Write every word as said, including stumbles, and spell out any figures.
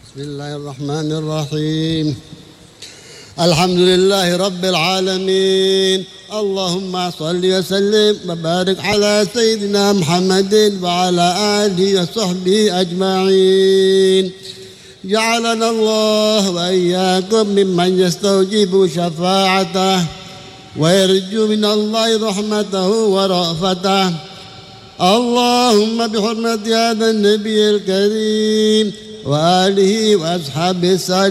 بسم الله الرحمن الرحيم. الحمد لله رب العالمين. اللهم صل وسلم وبارك على سيدنا محمد وعلى آله وصحبه أجمعين. جعلنا الله وإياكم ممن يستوجب شفاعته ويرجو من الله رحمته ورأفته. اللهم بحرمة هذا النبي الكريم وآله وأصحابه الصالحين